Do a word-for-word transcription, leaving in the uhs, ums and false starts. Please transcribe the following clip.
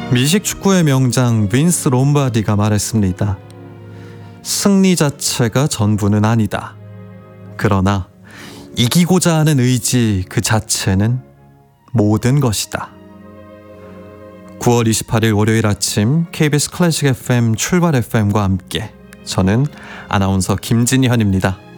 미식 축구의 명장 빈스 롬바디가 말했습니다. 승리 자체가 전부는 아니다. 그러나 이기고자 하는 의지 그 자체는 모든 것이다. 구월 이십팔일 월요일 아침 케이비에스 클래식 에프엠 출발 에프엠과 함께 저는 아나운서 김진현입니다.